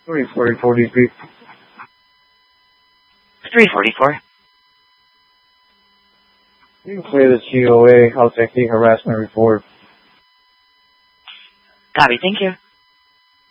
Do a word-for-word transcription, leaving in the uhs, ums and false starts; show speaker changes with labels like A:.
A: three forty-four D P.
B: three forty-four.
A: You can clear the G O A. I'll take the harassment report.
B: Copy, thank you.